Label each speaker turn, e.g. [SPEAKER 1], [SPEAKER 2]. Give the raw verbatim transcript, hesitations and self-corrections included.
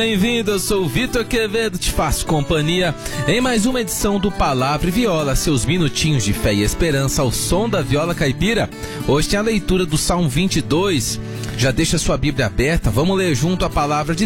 [SPEAKER 1] Bem-vindo, eu sou o Vitor Quevedo, te faço companhia em mais uma edição do Palavra e Viola, seus minutinhos de fé e esperança ao som da viola caipira. Hoje tem a leitura do Salmo vinte e dois, já deixa sua Bíblia aberta, vamos ler junto a palavra de